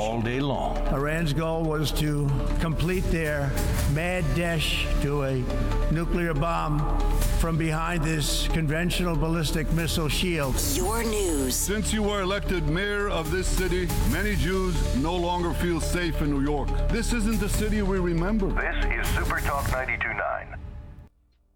all day long. Iran's goal was to complete their mad dash to a nuclear bomb from behind this conventional ballistic missile shield. Your news. Since you were elected mayor of this city, many Jews no longer feel safe in New York. This isn't the city we remember. This is Super Talk 92.